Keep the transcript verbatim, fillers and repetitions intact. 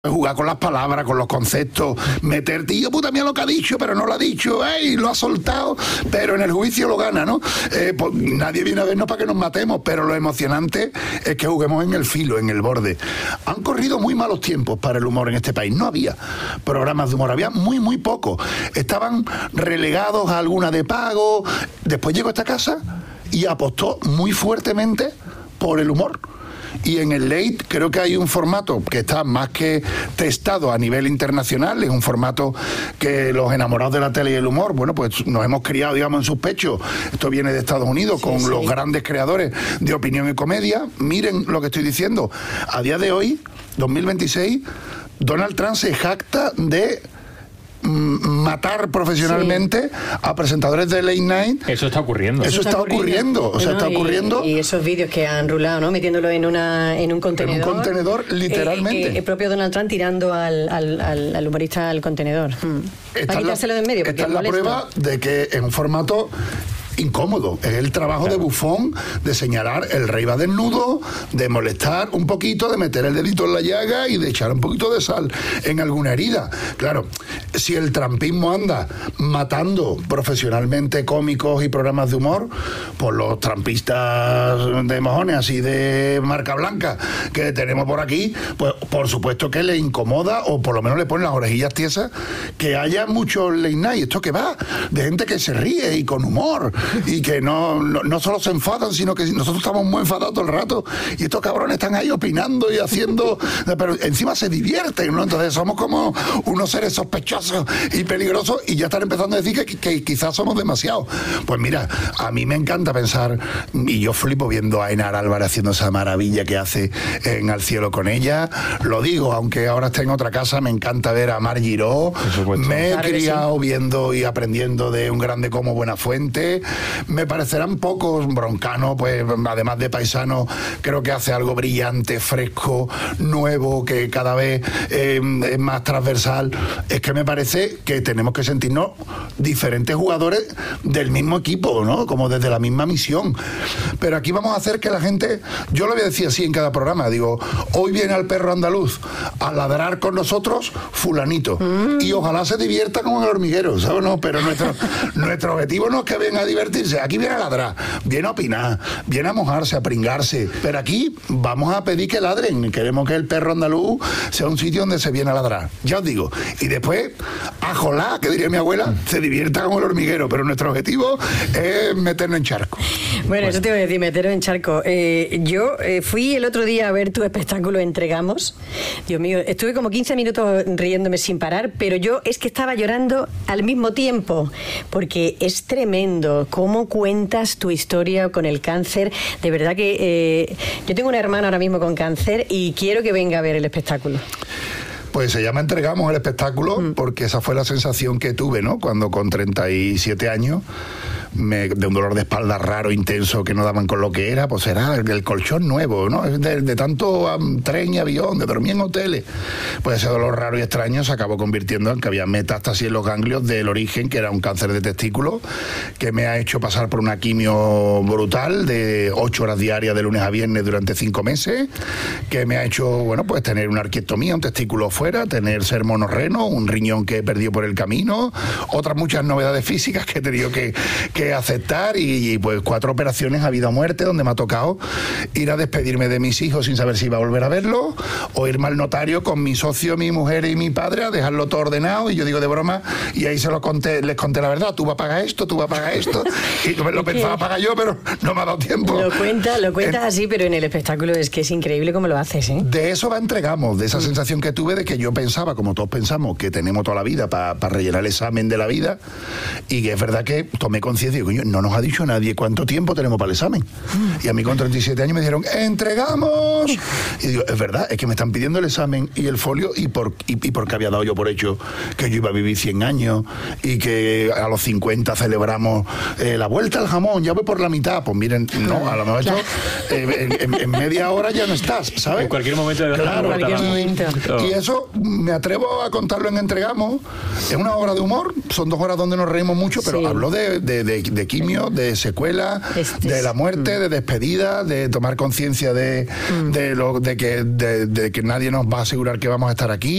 jugar con las palabras, con los conceptos, meter, tío, puta mía lo que ha dicho, pero no lo ha dicho, ¡ey! Lo ha soltado, pero en el juicio lo gana, ¿no? Eh, pues nadie viene a vernos para que nos matemos, pero lo emocionante es que juguemos en el filo, en el borde. Han corrido muy malos tiempos para el humor en este país. No había programas de humor, había muy, muy pocos. Estaban relegados a alguna de pago. Después llegó a esta casa y apostó muy fuertemente por el humor. Y en el Late creo que hay un formato que está más que testado a nivel internacional, es un formato que los enamorados de la tele y el humor, bueno, pues nos hemos criado, digamos, en sus pechos. Esto viene de Estados Unidos, sí, con sí. los grandes creadores de opinión y comedia. Miren lo que estoy diciendo. A día de hoy, dos mil veintiséis, Donald Trump se jacta de matar profesionalmente sí. a presentadores de Late Night. Eso está ocurriendo. Eso, Eso está, está ocurriendo. ocurriendo. O sea, no, está ocurriendo. Y, y esos vídeos que han rulado, ¿no? Metiéndolo en una en un contenedor. En un contenedor, literalmente. Eh, eh, el propio Donald Trump tirando al, al, al, al humorista al contenedor. Hmm. Para quitárselo de en medio. Esta es la prueba de que en un formato incómodo. Es el trabajo claro. de bufón, de señalar el rey va desnudo, de molestar un poquito, de meter el dedito en la llaga y de echar un poquito de sal en alguna herida. Claro, si el trampismo anda matando profesionalmente cómicos y programas de humor, pues los trampistas de mojones así de marca blanca que tenemos por aquí, pues por supuesto que le incomoda, o por lo menos le ponen las orejillas tiesas, que haya muchos late night. Esto que va de gente que se ríe y con humor, y que no, no, no solo se enfadan, sino que nosotros estamos muy enfadados todo el rato, y estos cabrones están ahí opinando y haciendo, pero encima se divierten, ¿no? Entonces somos como unos seres sospechosos y peligrosos, y ya están empezando a decir que, que quizás somos demasiados. Pues mira, a mí me encanta pensar, y yo flipo viendo a Enar Álvarez haciendo esa maravilla que hace en Al cielo con ella. Lo digo, aunque ahora esté en otra casa, me encanta ver a Mar Giró. Me he claro criado sí. viendo y aprendiendo de un grande como Buenafuente. Me parecerán pocos. Broncano, pues además de paisano, creo que hace algo brillante, fresco, nuevo, que cada vez eh, es más transversal. Es que me parece que tenemos que sentirnos diferentes jugadores del mismo equipo, ¿no? Como desde la misma misión. Pero aquí vamos a hacer que la gente, yo lo voy a decir así en cada programa, digo, hoy viene al perro andaluz a ladrar con nosotros fulanito, mm. y ojalá se divierta como en el hormiguero, ¿sabes? No, pero nuestro, nuestro objetivo no es que venga a divertirse, aquí viene a ladrar, viene a opinar, viene a mojarse, a pringarse, pero aquí vamos a pedir que ladren. Queremos que el perro andaluz sea un sitio donde se viene a ladrar, ya os digo, y después ajolá, que diría mi abuela, se divierta como el hormiguero, pero nuestro objetivo es meternos en charco. Bueno, bueno. Eso te iba a decir, meternos en charco. Eh, yo eh, fui el otro día a ver tu espectáculo Entregamos. Dios mío, estuve como quince minutos riéndome sin parar, pero yo es que estaba llorando al mismo tiempo, porque es tremendo cómo cuentas tu historia con el cáncer. De verdad que eh, yo tengo una hermana ahora mismo con cáncer y quiero que venga a ver el espectáculo. Pues se llama Entregamos el espectáculo, mm. porque esa fue la sensación que tuve, ¿no? Cuando con treinta y siete años, me, de un dolor de espalda raro, intenso, que no daban con lo que era, pues era el, el colchón nuevo, ¿no? De, de tanto um, tren y avión, de dormir en hoteles. Pues ese dolor raro y extraño se acabó convirtiendo en que había metástasis en los ganglios del origen, que era un cáncer de testículo, que me ha hecho pasar por una quimio brutal de ocho horas diarias de lunes a viernes durante cinco meses, que me ha hecho, bueno, pues tener una arquectomía, un testículo fuera, tener ser monorreno, un riñón que he perdido por el camino, otras muchas novedades físicas que he tenido que, que aceptar, y, y pues cuatro operaciones a vida o muerte, donde me ha tocado ir a despedirme de mis hijos sin saber si iba a volver a verlo, o irme al notario con mi socio, mi mujer y mi padre a dejarlo todo ordenado, y yo digo de broma, y ahí se lo conté, les conté la verdad, tú vas a pagar esto, tú vas a pagar esto, y lo pensaba pagar yo, pero no me ha dado tiempo. Lo cuentas lo cuentas eh, así, pero en el espectáculo es que es increíble cómo lo haces, ¿eh? De eso va Entregamos, de esa mm. sensación que tuve de que yo pensaba, como todos pensamos, que tenemos toda la vida para pa rellenar el examen de la vida, y que es verdad que tomé conciencia y digo, no nos ha dicho nadie cuánto tiempo tenemos para el examen. Mm. Y a mí con treinta y siete años me dijeron, ¡entregamos! Y digo, es verdad, es que me están pidiendo el examen y el folio, y, por, y, y porque había dado yo por hecho que yo iba a vivir cien años, y que a los cincuenta celebramos eh, la vuelta al jamón, ya voy por la mitad. Pues miren, no, a lo mejor esto, eh, en, en, en media hora ya no estás, ¿sabes? En cualquier momento de claro, en cualquier momento. Oh. Y eso me atrevo a contarlo en Entregamos. Es una obra de humor, son dos horas donde nos reímos mucho, pero sí. hablo de, de, de de, de quimio, de secuela, Este de es- la muerte, de despedida, de tomar conciencia de, de, lo, de, que, de, de que nadie nos va a asegurar que vamos a estar aquí.